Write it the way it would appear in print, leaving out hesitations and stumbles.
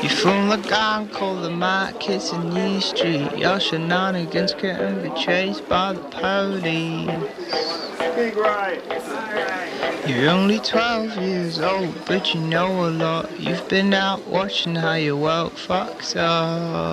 From the gang called the markets in New Street, your shenanigans getting betrayed by the police. Big right. You're only 12 years old, but you know a lot. You've been out watching how your world fucks up.